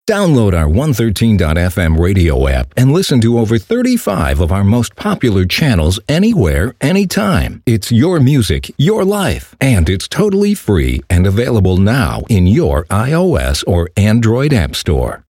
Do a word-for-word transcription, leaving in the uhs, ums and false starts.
Download our one thirteen dot f m radio app and listen to over thirty-five of our most popular channels anywhere, anytime. It's your music, your life, and it's totally free and available now in your iOS or Android app store.